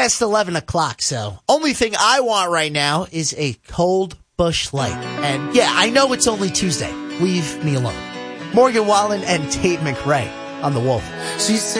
past 11 o'clock, so only thing I want right now is a cold Busch Light. And yeah, I know it's only Tuesday. Leave me alone. Morgan Wallen and Tate McRae on The Wolf. She said